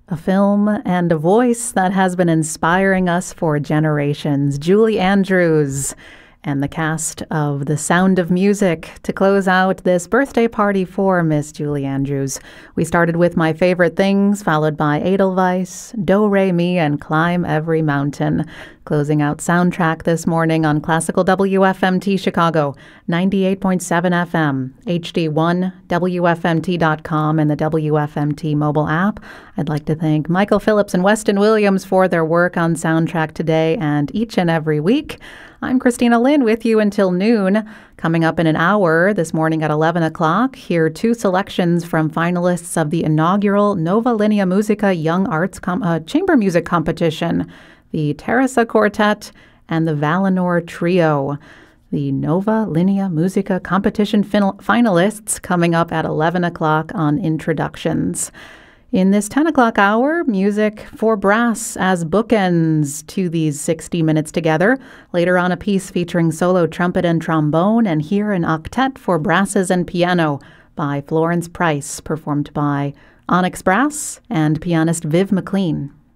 A film and a voice that has been inspiring us for generations. Julie Andrews and the cast of The Sound of Music to close out this birthday party for Miss Julie Andrews. We started with My Favorite Things, followed by Edelweiss, Do, Re, Mi, and Climb Every Mountain. Closing out Soundtrack this morning on Classical WFMT Chicago, 98.7 FM, HD1, WFMT.com, and the WFMT mobile app. I'd like to thank Michael Phillips and Weston Williams for their work on Soundtrack today and each and every week. I'm Christina Lynn with you until noon. Coming up in an hour this morning at 11 o'clock, hear two selections from finalists of the inaugural Nova Linea Musica Young Arts Chamber Music Competition, the Teresa Quartet and the Valinor Trio. The Nova Linea Musica Competition finalists coming up at 11 o'clock on Introductions. In this 10 o'clock hour, music for brass as bookends to these 60 minutes together. Later on, a piece featuring solo trumpet and trombone, and here an octet for brasses and piano by Florence Price, performed by Onyx Brass and pianist Viv McLean.